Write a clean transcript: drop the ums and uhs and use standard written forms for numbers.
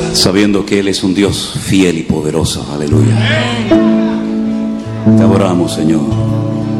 sabiendo que Él es un Dios fiel y poderoso. Aleluya. Te adoramos, Señor.